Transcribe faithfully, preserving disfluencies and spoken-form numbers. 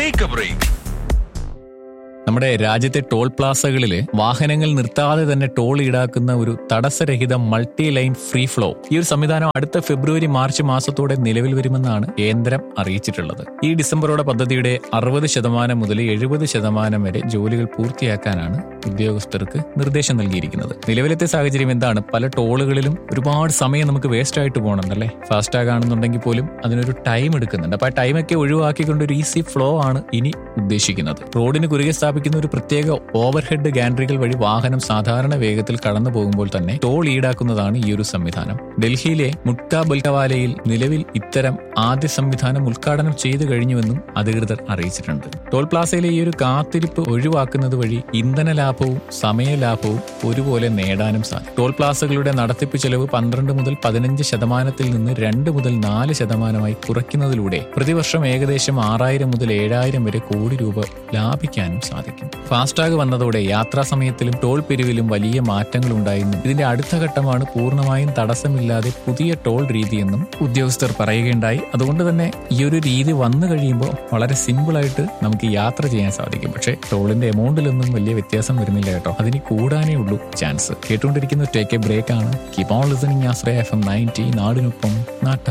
Take A break. നമ്മുടെ രാജ്യത്തെ toll പ്ലാസകളില് വാഹനങ്ങൾ നിർത്താതെ തന്നെ ടോൾ ഈടാക്കുന്ന ഒരു തടസ്സരഹിത മൾട്ടി ലൈൻ ഫ്രീ ഫ്ലോ, ഈ ഒരു സംവിധാനം അടുത്ത ഫെബ്രുവരി മാർച്ച് മാസത്തോടെ നിലവിൽ വരുമെന്നാണ് കേന്ദ്രം അറിയിച്ചിട്ടുള്ളത്. ഈ ഡിസംബറോടെ പദ്ധതിയുടെ അറുപത് ശതമാനം മുതൽ എഴുപത് ശതമാനം വരെ ജോലികൾ പൂർത്തിയാക്കാനാണ് ഉദ്യോഗസ്ഥർക്ക് നിർദ്ദേശം നൽകിയിരിക്കുന്നത്. നിലവിലത്തെ സാഹചര്യം എന്താണ്? പല ടോളുകളിലും ഒരുപാട് സമയം നമുക്ക് വേസ്റ്റ് ആയിട്ട് പോകണമെന്നല്ലേ. ഫാസ്ടാഗ് ആണെന്നുണ്ടെങ്കിൽ പോലും അതിനൊരു ടൈം എടുക്കുന്നുണ്ട്. അപ്പൊ ആ ടൈമൊക്കെ ഒഴിവാക്കിക്കൊണ്ട് ഒരു ഈസി ഫ്ലോ ആണ് ഇനി ഉദ്ദേശിക്കുന്നത്. റോഡിന് കുറുകെ സ്ഥാപിക്കുന്ന ഒരു പ്രത്യേക ഓവർഹെഡ് ഗാൻട്രികൾ വഴി വാഹനം സാധാരണ വേഗത്തിൽ കടന്നു പോകുമ്പോൾ തന്നെ ടോൾ ഈടാക്കുന്നതാണ് ഈ ഒരു സംവിധാനം. ഡൽഹിയിലെ മുട്ക ബൽക്കവാലയിൽ നിലവിൽ ഇത്തരം ആദ്യ സംവിധാനം ഉദ്ഘാടനം ചെയ്തു കഴിഞ്ഞുവെന്നും അധികൃതർ അറിയിച്ചിട്ടുണ്ട്. ടോൾ പ്ലാസയിലെ ഈ ഒരു കാത്തിരിപ്പ് ഒഴിവാക്കുന്നത് വഴി ഇന്ധന ലാഭവും സമയലാഭവും ഒരുപോലെ നേടാനും സാധിക്കും. ടോൾ പ്ലാസകളുടെ നടത്തിപ്പ് ചെലവ് പന്ത്രണ്ട് മുതൽ പതിനഞ്ച് ശതമാനത്തിൽ നിന്ന് രണ്ട് മുതൽ നാല് ശതമാനമായി കുറയ്ക്കുന്നതിലൂടെ പ്രതിവർഷം ഏകദേശം ആറായിരം മുതൽ ഏഴായിരം വരെ കോടി രൂപ ലാഭിക്കാനും സാധിക്കും. ഫാസ്ടാഗ് വന്നതോടെ യാത്രാ സമയത്തിലും ടോൾ പിരിവിലും വലിയ മാറ്റങ്ങൾ ഉണ്ടായെന്നും ഇതിന്റെ അടുത്ത ഘട്ടമാണ് പൂർണ്ണമായും തടസ്സമില്ലാതെ പുതിയ ടോൾ രീതിയെന്നും ഉദ്യോഗസ്ഥർ പറയുകയുണ്ടായി. അതുകൊണ്ട് തന്നെ ഈ ഒരു രീതി വന്നു കഴിയുമ്പോൾ വളരെ സിമ്പിൾ ആയിട്ട് നമുക്ക് യാത്ര ചെയ്യാൻ സാധിക്കും. പക്ഷേ ടോളിന്റെ എമൗണ്ടിലൊന്നും വലിയ വ്യത്യാസം വരുന്നില്ല കേട്ടോ. അതിന് കൂടാനേ ഉള്ളൂ ചാൻസ്. കേട്ടുകൊണ്ടിരിക്കുന്ന ടേക്ക് എ ബ്രേക്ക് ആണ്. Keep on listening Ashraya F M ninety, നാടിനൊപ്പം നാട്ട